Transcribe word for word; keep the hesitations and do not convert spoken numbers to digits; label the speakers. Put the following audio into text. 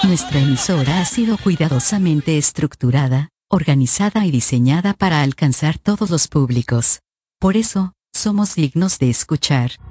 Speaker 1: Nuestra emisora ha sido cuidadosamente estructurada, organizada y diseñada para alcanzar todos los públicos. Por eso, somos dignos de escuchar.